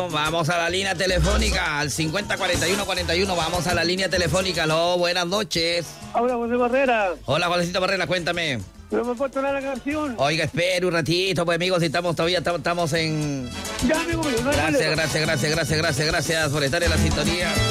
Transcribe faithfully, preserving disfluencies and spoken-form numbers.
Bueno, vamos a la línea telefónica, al cincuenta cuarenta y uno cuarenta y uno, vamos a la línea telefónica. Aló, buenas noches. Hola, José Barrera. Hola, Juancito Barrera, cuéntame. ¿No me puedo tocar la canción? Oiga, espere un ratito, pues, amigos, si estamos todavía estamos, estamos en... Ya, amigo mío, no hay Gracias, problema. gracias, gracias, gracias, gracias, gracias por estar en la sintonía.